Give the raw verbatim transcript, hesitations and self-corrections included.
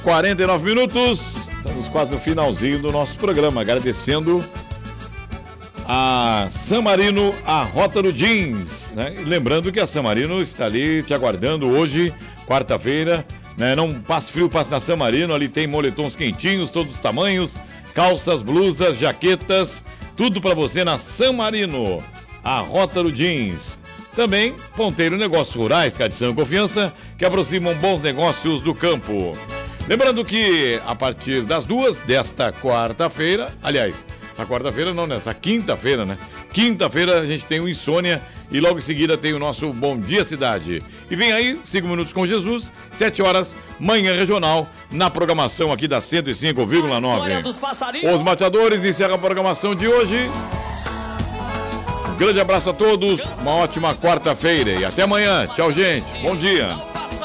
quarenta e nove minutos. Estamos quase no finalzinho do nosso programa. Agradecendo a San Marino, a Rota do Jeans, né? E lembrando que a San Marino está ali te aguardando hoje, quarta-feira, né? Não passe frio, passe na San Marino. Ali tem moletons quentinhos, todos os tamanhos, calças, blusas, jaquetas, tudo para você na San Marino, a Rota do Jeans. Também Ponteiro Negócios Rurais, tradição e confiança, que aproximam bons negócios do campo. Lembrando que a partir das duas desta quarta-feira, aliás, a quarta-feira não, nessa quinta-feira, né? Quinta-feira a gente tem o Insônia e logo em seguida tem o nosso Bom Dia Cidade. E vem aí, cinco minutos com Jesus, sete horas, manhã regional, na programação aqui da cento e cinco vírgula nove. Os Mateadores encerram a programação de hoje. Um grande abraço a todos, uma ótima quarta-feira e até amanhã. Tchau, gente. Bom dia.